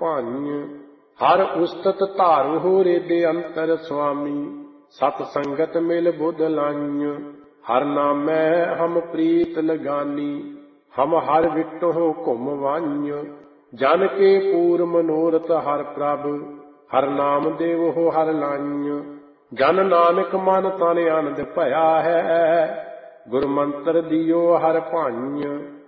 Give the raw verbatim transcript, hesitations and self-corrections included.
ਭਾਈਂ। ਹਰ ਉਸਤਤ ਧਾਰੂ ਹੋ ਰੇਦੇ ਅੰਤਰ ਸੁਆਮੀ, ਸਤ ਸੰਗਤ ਮਿਲ ਬੁੱਧ ਲਾਈਂ। ਹਰ ਨਾਮੈ ਹਮ ਪ੍ਰੀਤ ਲਗਾਨੀ, ਹਮ ਹਰ ਵਿਟਹੁ ਘੁਮ ਵਾਈਂ। ਜਨ ਕੇ ਪੂਰ ਮਨੋਰਥ ਹਰ ਪ੍ਰਭ, ਹਰ ਨਾਮ ਦੇਵਹੁ ਹਰ ਲਾਈਂ। ਜਨ ਨਾਨਕ ਮਨ ਤਨ ਆਨੰਦ ਭਇਆ ਹੈ, ਗੁਰ ਮੰਤਰ ਦਿਓ ਹਰ ਭਾਈਂ।